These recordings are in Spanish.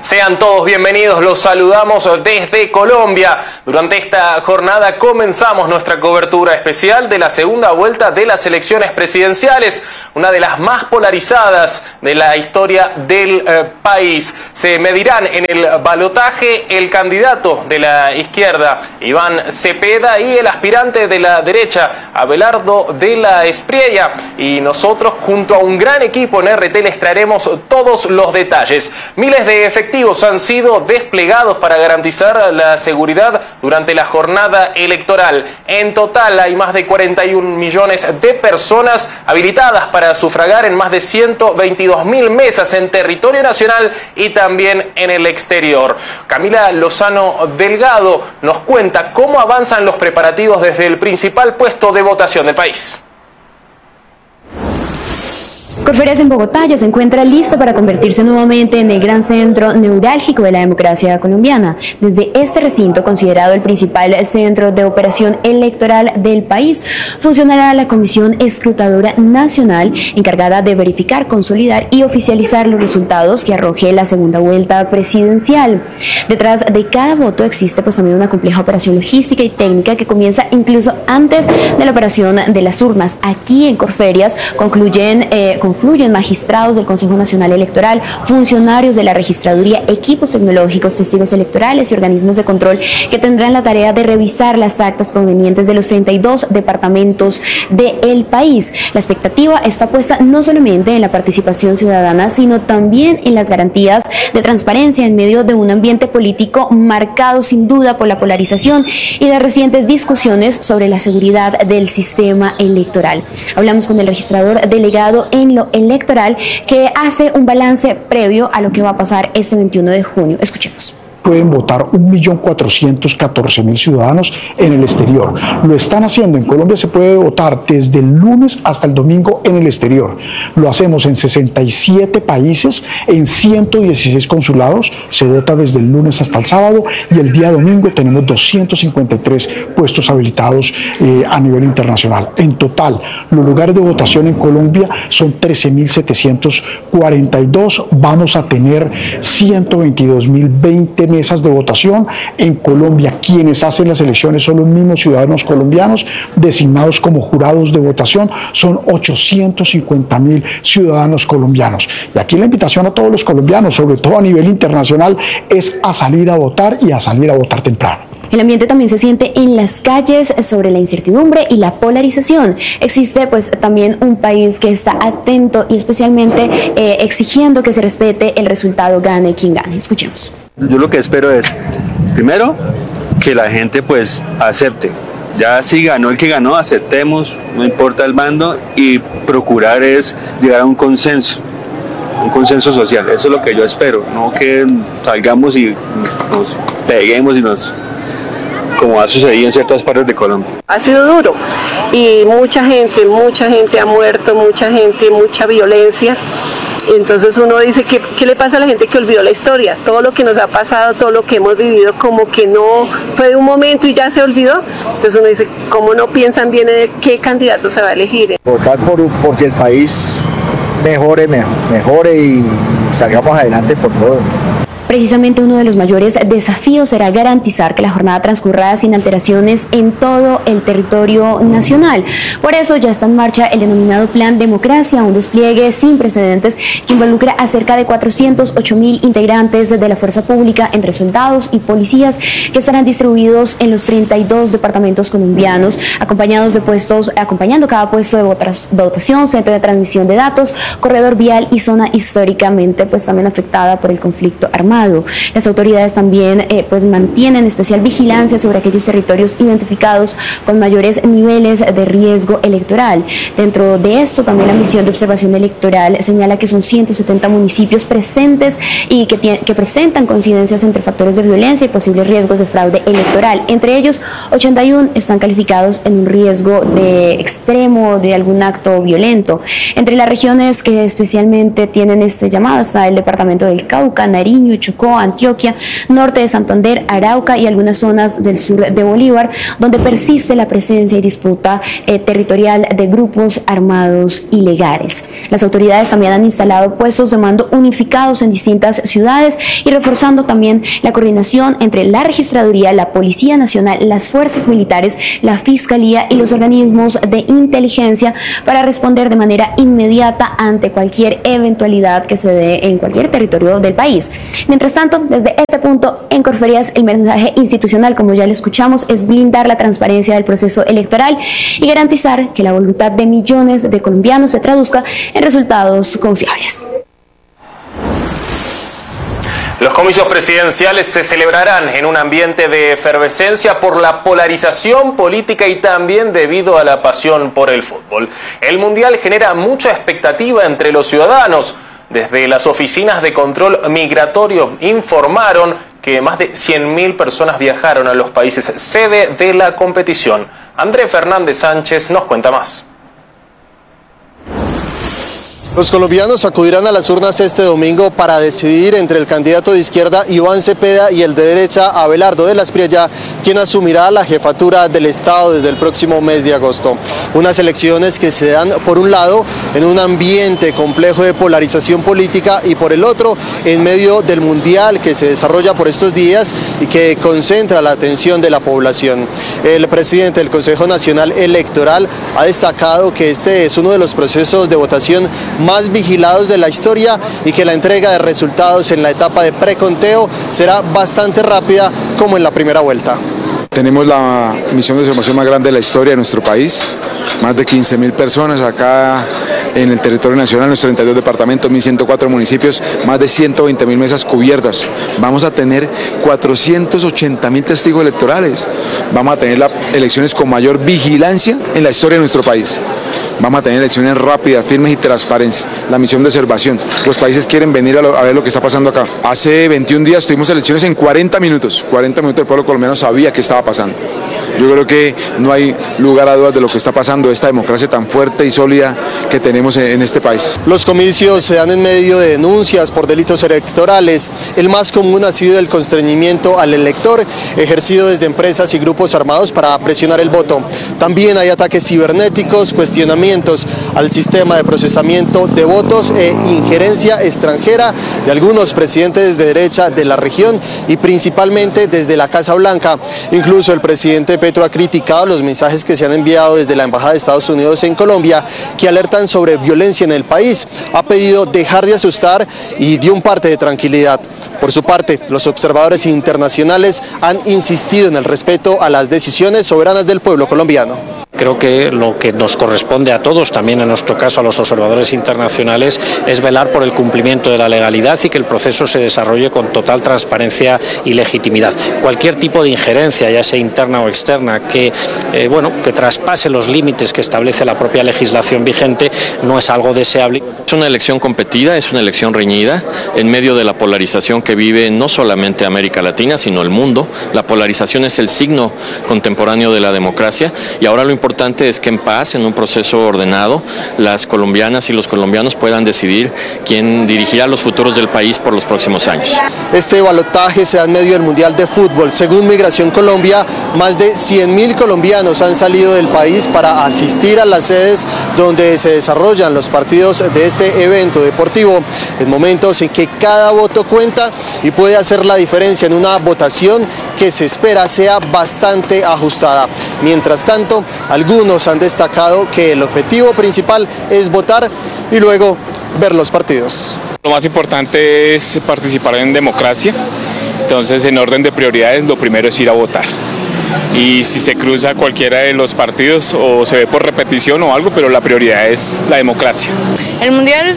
Sean todos bienvenidos, los saludamos desde Colombia. Durante esta jornada comenzamos nuestra cobertura especial de la segunda vuelta de las elecciones presidenciales, una de las más polarizadas de la historia del país. Se medirán en el balotaje el candidato de la izquierda, Iván Cepeda, y el aspirante de la derecha, Abelardo de la Espriella. Y nosotros, junto a un gran equipo en RT, les traeremos todos los detalles. Miles de efectivos han sido desplegados para garantizar la seguridad durante la jornada electoral. En total hay más de 41 millones de personas habilitadas para sufragar en más de 122.000 mesas en territorio nacional y también en el exterior. Camila Lozano Delgado nos cuenta cómo avanzan los preparativos desde el principal puesto de votación del país. Corferias en Bogotá ya se encuentra listo para convertirse nuevamente en el gran centro neurálgico de la democracia colombiana. Desde este recinto, considerado el principal centro de operación electoral del país, funcionará la Comisión Escrutadora Nacional, encargada de verificar, consolidar y oficializar los resultados que arroje la segunda vuelta presidencial. Detrás de cada voto existe también una compleja operación logística y técnica que comienza incluso antes de la operación de las urnas. Aquí en Corferias confluyen magistrados del Consejo Nacional Electoral, funcionarios de la registraduría, equipos tecnológicos, testigos electorales y organismos de control que tendrán la tarea de revisar las actas provenientes de los 32 departamentos del país. La expectativa está puesta no solamente en la participación ciudadana, sino también en las garantías de transparencia en medio de un ambiente político marcado sin duda por la polarización y las recientes discusiones sobre la seguridad del sistema electoral. Hablamos con el registrador delegado en lo electoral, que hace un balance previo a lo que va a pasar este 21 de junio. Escuchemos. Pueden votar 1.414.000 ciudadanos en el exterior. Lo están haciendo. En Colombia se puede votar desde el lunes hasta el domingo en el exterior. Lo hacemos en 67 países, en 116 consulados. Se vota desde el lunes hasta el sábado y el día domingo tenemos 253 puestos habilitados a nivel internacional. En total, los lugares de votación en Colombia son 13.742. Vamos a tener 122.020 mesas de votación. En Colombia, quienes hacen las elecciones son los mismos ciudadanos colombianos designados como jurados de votación. Son 850.000 ciudadanos colombianos. Y aquí la invitación a todos los colombianos, sobre todo a nivel internacional, es a salir a votar y a salir a votar temprano. El ambiente también se siente en las calles sobre la incertidumbre y la polarización. Existe también un país que está atento y especialmente exigiendo que se respete el resultado, gane quien gane. Escuchemos. Yo lo que espero es, primero, que la gente acepte. Ya si ganó el que ganó, aceptemos, no importa el bando, y procurar es llegar a un consenso social. Eso es lo que yo espero, no que salgamos y nos peguemos como ha sucedido en ciertas partes de Colombia. Ha sido duro y mucha gente ha muerto, mucha violencia. Entonces uno dice, ¿qué le pasa a la gente que olvidó la historia? Todo lo que nos ha pasado, todo lo que hemos vivido, como que no fue de un momento y ya se olvidó. Entonces uno dice, ¿cómo no piensan bien en qué candidato se va a elegir? Votar porque el país mejore y salgamos adelante por todo. Precisamente uno de los mayores desafíos será garantizar que la jornada transcurra sin alteraciones en todo el territorio nacional. Por eso ya está en marcha el denominado Plan Democracia, un despliegue sin precedentes que involucra a cerca de 408.000 integrantes de la fuerza pública, entre soldados y policías, que estarán distribuidos en los 32 departamentos colombianos, acompañando cada puesto de votación, centro de transmisión de datos, corredor vial y zona históricamente también afectada por el conflicto armado. Las autoridades también mantienen especial vigilancia sobre aquellos territorios identificados con mayores niveles de riesgo electoral. Dentro de esto, también la misión de observación electoral señala que son 170 municipios presentes y que presentan coincidencias entre factores de violencia y posibles riesgos de fraude electoral. Entre ellos, 81 están calificados en un riesgo de extremo de algún acto violento. Entre las regiones que especialmente tienen este llamado está el departamento del Cauca, Nariño, Chocó, Antioquia, norte de Santander, Arauca y algunas zonas del sur de Bolívar, donde persiste la presencia y disputa territorial de grupos armados ilegales. Las autoridades también han instalado puestos de mando unificados en distintas ciudades y reforzando también la coordinación entre la Registraduría, la Policía Nacional, las fuerzas militares, la Fiscalía y los organismos de inteligencia para responder de manera inmediata ante cualquier eventualidad que se dé en cualquier territorio del país. Mientras tanto, desde este punto en Corferias, el mensaje institucional, como ya lo escuchamos, es blindar la transparencia del proceso electoral y garantizar que la voluntad de millones de colombianos se traduzca en resultados confiables. Los comicios presidenciales se celebrarán en un ambiente de efervescencia por la polarización política y también debido a la pasión por el fútbol. El Mundial genera mucha expectativa entre los ciudadanos. Desde las oficinas de control migratorio informaron que más de 100.000 personas viajaron a los países sede de la competición. André Fernández Sánchez nos cuenta más. Los colombianos acudirán a las urnas este domingo para decidir entre el candidato de izquierda Iván Cepeda y el de derecha Abelardo de la Espriella, quien asumirá la jefatura del Estado desde el próximo mes de agosto. Unas elecciones que se dan por un lado en un ambiente complejo de polarización política y por el otro en medio del Mundial que se desarrolla por estos días y que concentra la atención de la población. El presidente del Consejo Nacional Electoral ha destacado que este es uno de los procesos de votación más vigilados de la historia y que la entrega de resultados en la etapa de preconteo será bastante rápida como en la primera vuelta. Tenemos la misión de observación más grande de la historia de nuestro país, más de 15.000 personas acá en el territorio nacional, en los 32 departamentos, 1.104 municipios, más de 120.000 mesas cubiertas. Vamos a tener 480.000 testigos electorales. Vamos a tener las elecciones con mayor vigilancia en la historia de nuestro país. Vamos a tener elecciones rápidas, firmes y transparentes. La misión de observación. Los países quieren venir a ver lo que está pasando acá. Hace 21 días tuvimos elecciones en 40 minutos. 40 minutos el pueblo colombiano sabía qué estaba pasando. Yo creo que no hay lugar a dudas de lo que está pasando, esta democracia tan fuerte y sólida que tenemos en este país. Los comicios se dan en medio de denuncias por delitos electorales. El más común ha sido el constreñimiento al elector, ejercido desde empresas y grupos armados para presionar el voto. También hay ataques cibernéticos, cuestionamientos al sistema de procesamiento de votos e injerencia extranjera de algunos presidentes de derecha de la región y principalmente desde la Casa Blanca. Incluso el presidente Petro ha criticado los mensajes que se han enviado desde la Embajada de Estados Unidos en Colombia que alertan sobre violencia en el país. Ha pedido dejar de asustar y dio un parte de tranquilidad. Por su parte, los observadores internacionales han insistido en el respeto a las decisiones soberanas del pueblo colombiano. Creo que lo que nos corresponde a todos, también en nuestro caso a los observadores internacionales, es velar por el cumplimiento de la legalidad y que el proceso se desarrolle con total transparencia y legitimidad. Cualquier tipo de injerencia, ya sea interna o externa, que traspase los límites que establece la propia legislación vigente, no es algo deseable. Es una elección competida, es una elección reñida, en medio de la polarización que vive no solamente América Latina, sino el mundo. La polarización es el signo contemporáneo de la democracia y ahora lo importante es que en paz, en un proceso ordenado, las colombianas y los colombianos puedan decidir quién dirigirá los futuros del país por los próximos años. Este balotaje se da en medio del Mundial de Fútbol. Según Migración Colombia, más de 100.000 colombianos han salido del país para asistir a las sedes donde se desarrollan los partidos de este evento deportivo, en momentos en que cada voto cuenta y puede hacer la diferencia en una votación que se espera sea bastante ajustada. Mientras tanto, algunos han destacado que el objetivo principal es votar y luego ver los partidos. Lo más importante es participar en democracia, entonces en orden de prioridades lo primero es ir a votar. Y si se cruza cualquiera de los partidos o se ve por repetición o algo, pero la prioridad es la democracia. El Mundial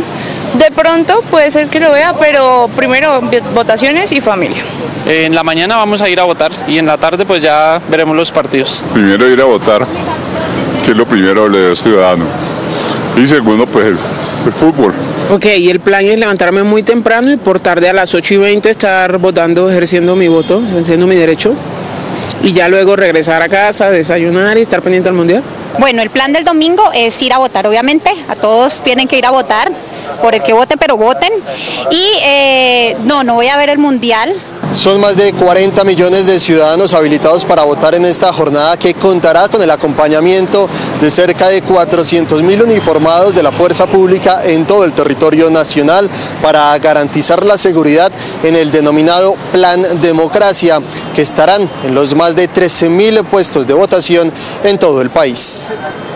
de pronto puede ser que lo vea, pero primero votaciones y familia. En la mañana vamos a ir a votar y en la tarde pues ya veremos los partidos. Primero ir a votar, que es lo primero de los ciudadanos. Y segundo pues el fútbol. Ok, y el plan es levantarme muy temprano y por tarde a las 8:20 estar votando, ejerciendo mi voto, ejerciendo mi derecho. Y ya luego regresar a casa, desayunar y estar pendiente al Mundial. Bueno, el plan del domingo es ir a votar, obviamente. A todos tienen que ir a votar. por el que voten, pero voten. Y no voy a ver el Mundial. Son más de 40 millones de ciudadanos habilitados para votar en esta jornada que contará con el acompañamiento de cerca de 400.000 uniformados de la fuerza pública en todo el territorio nacional para garantizar la seguridad en el denominado Plan Democracia, que estarán en los más de 13.000 puestos de votación en todo el país.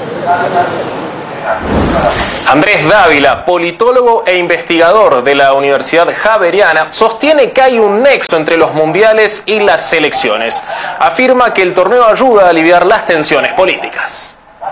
Andrés Dávila, politólogo e investigador de la Universidad Javeriana, sostiene que hay un nexo entre los mundiales y las selecciones. Afirma que el torneo ayuda a aliviar las tensiones políticas.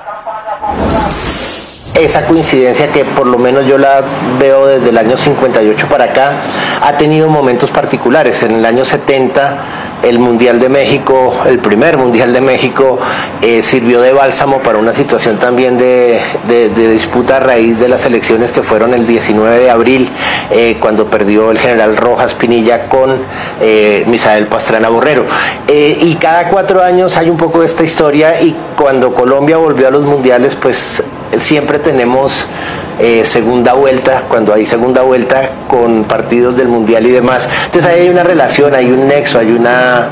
Esa coincidencia que por lo menos yo la veo desde el año 58 para acá, ha tenido momentos particulares. En el año 70 el Mundial de México, el primer Mundial de México, sirvió de bálsamo para una situación también de disputa a raíz de las elecciones que fueron el 19 de abril, cuando perdió el general Rojas Pinilla con Misael Pastrana Borrero. Y cada 4 años hay un poco de esta historia, y cuando Colombia volvió a los mundiales, pues siempre tenemos segunda vuelta, cuando hay segunda vuelta con partidos del mundial y demás. Entonces ahí hay una relación, hay un nexo, hay una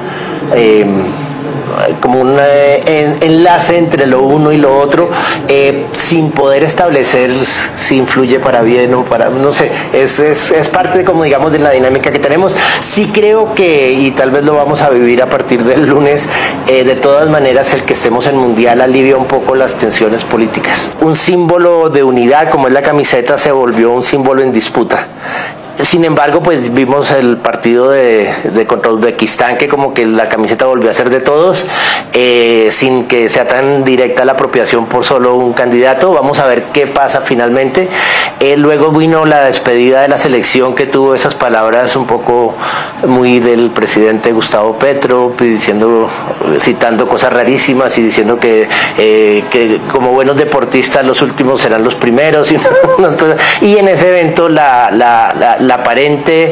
como un enlace entre lo uno y lo otro, sin poder establecer si influye para bien o para, no sé, es parte, como digamos, de la dinámica que tenemos. Sí creo que, y tal vez lo vamos a vivir a partir del lunes, de todas maneras el que estemos en mundial alivia un poco las tensiones políticas. Un símbolo de unidad como es la camiseta se volvió un símbolo en disputa. Sin embargo, pues vimos el partido contra Uzbekistán, que como que la camiseta volvió a ser de todos, sin que sea tan directa la apropiación por solo un candidato. Vamos a ver qué pasa finalmente. Luego vino la despedida de la selección, que tuvo esas palabras un poco muy del presidente Gustavo Petro, citando cosas rarísimas y diciendo que como buenos deportistas los últimos serán los primeros y unas cosas. Y en ese evento la aparente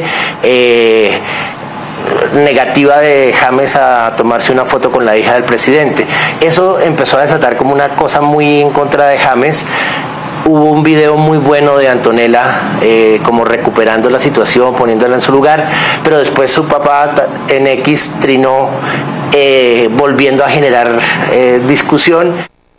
negativa de James a tomarse una foto con la hija del presidente. Eso empezó a desatar como una cosa muy en contra de James. Hubo un video muy bueno de Antonella como recuperando la situación, poniéndola en su lugar, pero después su papá en X trinó, volviendo a generar discusión.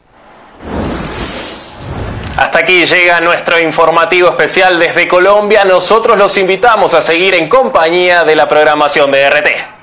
Hasta aquí llega nuestro informativo especial desde Colombia. Nosotros los invitamos a seguir en compañía de la programación de RT.